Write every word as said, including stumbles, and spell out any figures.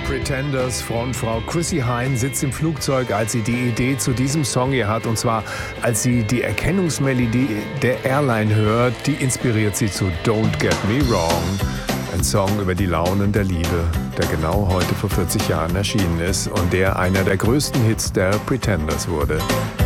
Pretenders, Frontfrau Chrissie Hynde sitzt im Flugzeug, als sie die Idee zu diesem Song hier hat. Und zwar, als sie die Erkennungsmelodie der Airline hört, die inspiriert sie zu Don't Get Me Wrong. Ein Song über die Launen der Liebe, der genau heute vor vierzig Jahren erschienen ist und der einer der größten Hits der Pretenders wurde.